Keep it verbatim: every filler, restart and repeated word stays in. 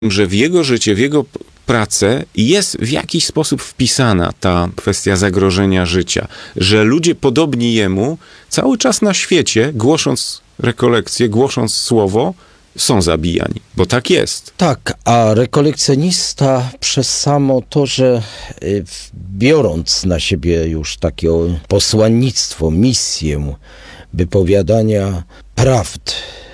że w jego życie, w jego pracę jest w jakiś sposób wpisana ta kwestia zagrożenia życia, że ludzie podobni jemu cały czas na świecie, głosząc rekolekcje, głosząc słowo, są zabijani, bo tak jest. Tak, a rekolekcjonista przez samo to, że y, biorąc na siebie już takie posłannictwo, misję wypowiadania prawd,